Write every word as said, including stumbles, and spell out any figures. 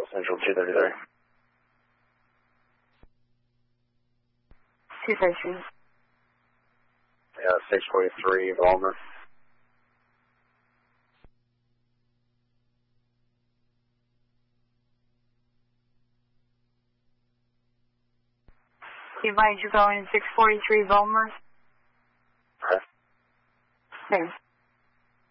Central two thirty-three. two thirty-three. Yeah, six forty-three, Vollmer. Do you mind you going six forty-three Vollmer? Okay. Thanks.